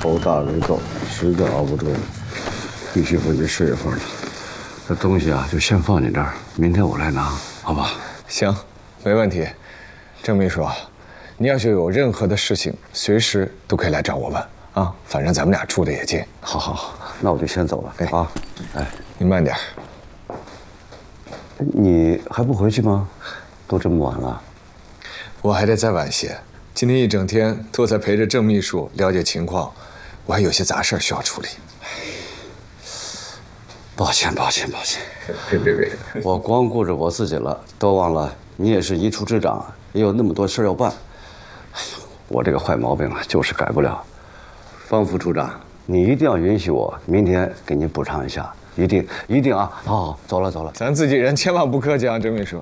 头大为够，实在熬不住了，必须回去睡一会儿了。这东西啊，就先放你这儿，明天我来拿，好吧？ 行，没问题。郑秘书，你要是有任何的事情，随时都可以来找我问啊。反正咱们俩住的也近。 好，那我就先走了。啊，哎， 你慢点。 你还不回去吗？都这么晚了。 我还得再晚些。今天一整天都在陪着郑秘书了解情况，我还有些杂事需要处理。 抱歉。 别， 我光顾着我自己了，都忘了你也是一处之长，也有那么多事要办。哎呦，我这个坏毛病啊，就是改不了。方副处长，你一定要允许我明天给您补偿一下，一定啊！好，走了。 咱自己人千万不客气啊，郑秘书。